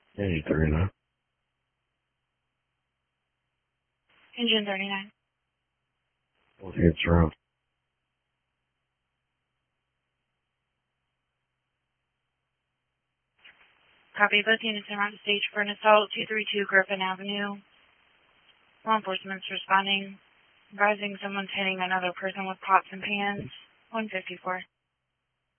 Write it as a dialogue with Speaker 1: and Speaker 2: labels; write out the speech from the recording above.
Speaker 1: Hey, 39.
Speaker 2: Engine 39.
Speaker 1: Both units around.
Speaker 2: Copy. Both units are on stage for an assault, 232 Griffin Avenue. Law enforcement's responding, advising someone's hitting another person with pots and pans. 154.